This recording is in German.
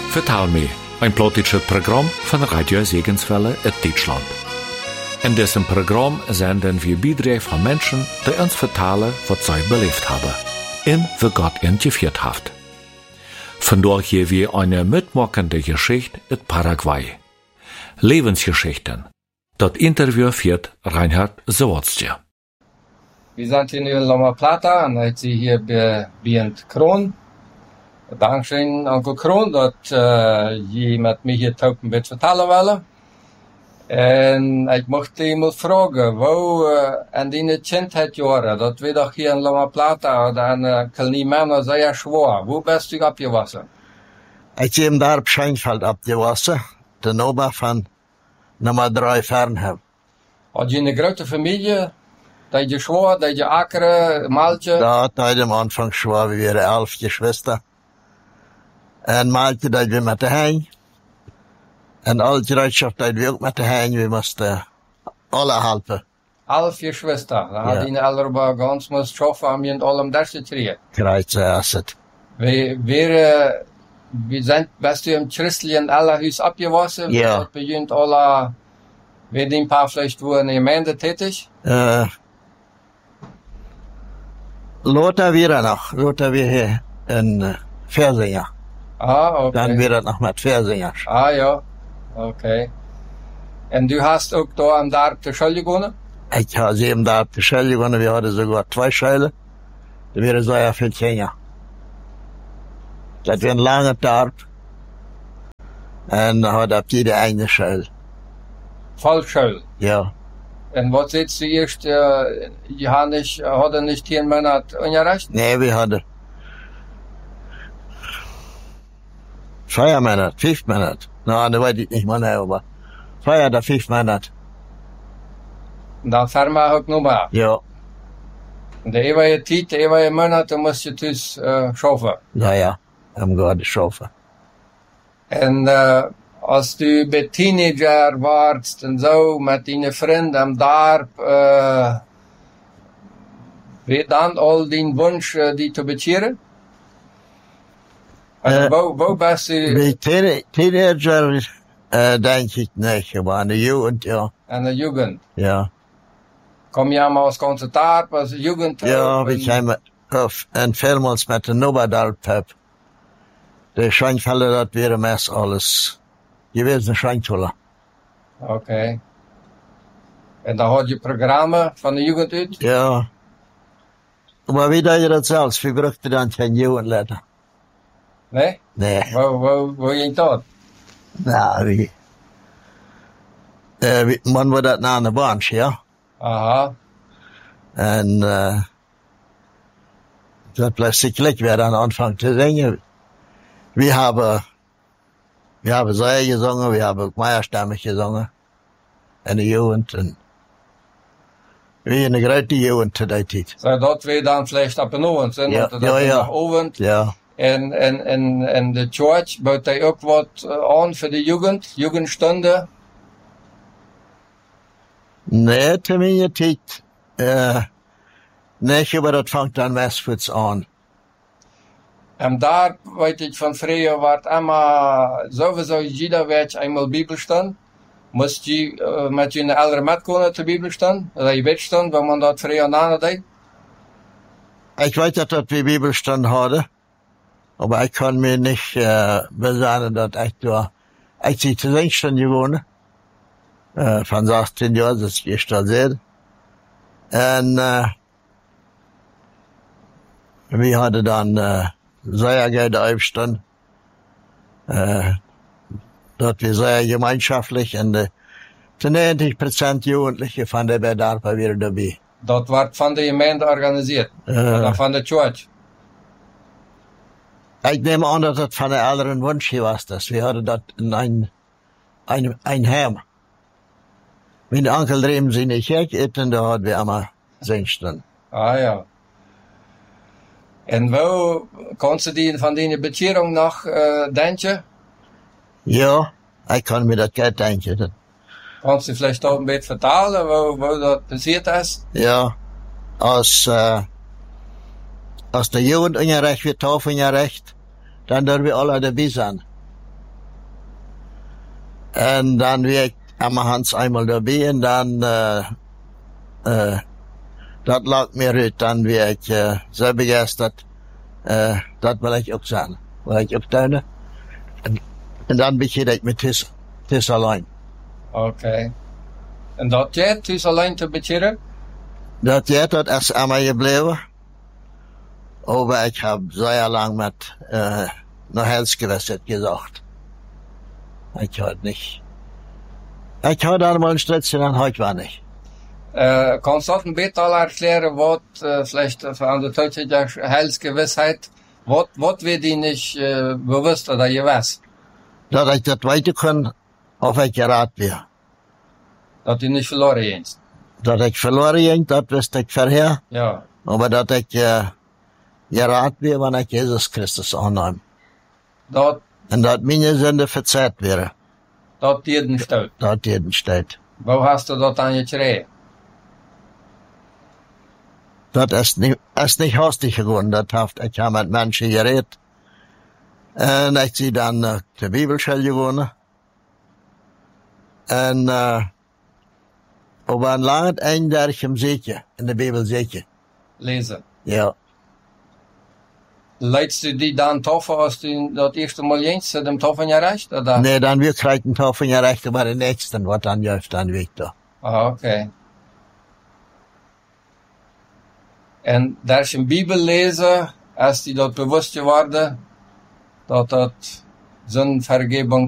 Vertaal me, een plotische programma van Radio Segenswelle uit Deutschland. In diesem Programm senden wir Beiträge von Menschen, die uns vertalen, was sie belebt haben, und wie Gott ihnen geführt hat. Vandaag hier wir eine mitmachende Geschichte in Paraguay. Lebensgeschichten. Das Interview führt Reinhard Zawadzki. Wir sind hier in Loma Plata und heute sind hier bei Kroon. Dankzij Onkel Kroon dat je met mij hier ook een beetje vertellen willen. En ik mocht je mal vragen, wo in die kindheidjaren, dat we toch hier in Loma Plata, dan kan niet meer zeer schwer. Wo bist du abgewassen? Ik heb daar op Scheinfeld abgewassen, de Noma van nummer 3 Fernhem. Had je een grote familie? Dat je schwer, dat je akkeren, maaltje? Dat had am Anfang schwer, we waren 11 Geschwister. En maaltje dat we met de heen. En alle gereedschap dat we ook met de heen, we moesten alle helpen. 11 Geschwister, dan had je allemaal ganz moest schaffen, om je in allem das te krijgen. Krijgt ze als het. We zijn best u im christlichen Allerhuis abgewassen. Ja. We begint alle, we die een paar vielleicht wo in der Gemeinde tätig. Lothar weer nog, Lothar weer hier in Versinger. Ah, okay. Dan weer dat nog met Versingers. Ah, ja. Okay. En du hast ook da am Dorp zur Schule gegangen? Ik heb 7 dagen op de school gegaan, we hadden sogar 2 scholen. Dat waren zeer veel kinderen. Dat was een lange dorp. En dan had op jede einde school. Volksschule? Ja. En wat zit du eerst, je hadden nicht 10 Monate Unterricht? Nee, we hadden 4 Monate, 5 Monate. Nou, dat weet ik niet meer, maar 4 oder 5 Monate. En dan verder ook nog maar. Ja. De eeuwige tijd, de eeuwige Monate moest je dus schaffen. Nou ja, hem gerade schaffen. En als du bij teenager warst en zo met die vrienden am Dorp, wie dan al die Wunsch die te bezieren? Wo bist du? Bij teenager denk ik niet, maar in de jeugd, ja. In de Jugend? Ja. Kom je allemaal als ganze Dorp, als Jugend? Ja, we zijn en veelmaals met de Nobadalp heb. De Scheinfelder, dat waren meest alles gewesen Scheintoller. Oké. En dan had je programma van de Jugend uit? Ja. Maar wie deed je dat zelfs? We brukten dan geen jugendletter. Nee? Nee. Wo ging dat? Nou, man wordt dat na de branche, ja. Aha. En dat plötzlich weer aan Anfang te zingen. We hebben zij gezongen, we hebben ook Meierstammig gezongen. En de Jugend. En we hebben een grote Jugend te die tijd. Zo dat we dan vielleicht op een oven zijn, Ja, dat ja. nog oven. Ja. En de church bouwt hij ook wat aan voor de Jugend, Jugendstunde. Nee, te mijn tijd. Nee, maar dat vangt dan Westvoets aan. En daar, weet ik van vroeger, werd immer sowieso jeder werd eenmaal Bibelstand. Moest je met je oudere met kunnen te Bibelstand? Dat je Bibelstand, waar man dat vroeger nadeed? Ik weet dat we Bibelstand hadden. Maar ik kan me niet bezinnen dat ik daar... Ik zit te Zingsten gewonnen. Van 16 jaar, dat is gestudeerd. En we hadden dan zeer goede opstand. Dat we zeer gemeinschaftlich en de 90% Jugendlichen van de Bedorpen weer daarbij. Dat werd van de gemeente georganiseerd? Van de church? Ik neem aan dat het van de ouderen wunsch was. Dus we hadden dat in een heim. Mijn onkel dream zijn niet gek en daar hadden we allemaal zingsten. Ah ja. En wo kannst du die van die Beziehung nog denken? Ja, ik kan me dat goed denken. Kannst du vielleicht auch ein bisschen vertellen, wo das passiert ist? Ja, als de Jugend ongerecht wird, tauf ongerecht, dan dürfen we alle dabei zijn. En dan weer ik Hans einmal dabei en dan, dat lag mir uit. Dan weer ik zo begeisterd, dat wil ik ook zijn. Wil ik ook tuinen. En dan begin ik met thuis alleen. Oké. En dat jij thuis alleen te beginnen? Dat is aan mij gebleven. Aber ik heb zeer lang met naar Helsgewässer gesagt. Ik had niet. Ik had allemaal een strijdje en heute war nicht. Kannst du ein bisschen erklären, was vielleicht von der deutschen Heilsgewissheit, was wird die nicht bewusst oder gewiss? Dat ik dat weten kon of ik geraad weer. Dat die nicht verloren gehst. Dat ik verloren ging, dat wist ik vorher. Ja. Aber dat ik geraad weer, wanneer ik Jezus Christus aannam. Dat En dat mijn zonde verzeiht werden. dat jeden stout. Dat jeden steht. Wo hast du dat aan gekregen? Dat is niet hastig geworden. Dat heeft, ik heb met mensen geredet. En ik zie dan de Bibelschule gewonnen. En op een lang eind daar ik hem zeker, in de Bijbel zeker. Lezen. Ja. Leidst du die dan toffen als du dat eerste Mal jens dem toffen gerecht? Oder? Nee, dan weer krijgt een tal van je rechten, maar de nächsten, wat dan juist dan weet toch. Ah, oké. En daar is een Bibel lezen, als die dat bewust geworden, dat dat zijn vergebing